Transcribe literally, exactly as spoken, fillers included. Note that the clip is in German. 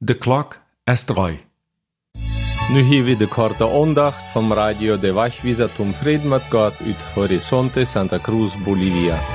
De klok is drei. Nu hier wir die korte Andacht vom Radio de Wachwieser zum Frieden mit Gott uit Horizonte Santa Cruz, Bolivia.